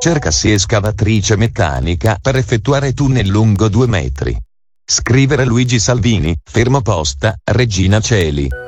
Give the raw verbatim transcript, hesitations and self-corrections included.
Cercasi escavatrice meccanica per effettuare tunnel lungo due metri. Scrivere Luigi Salvini, fermo posta, Regina Coeli.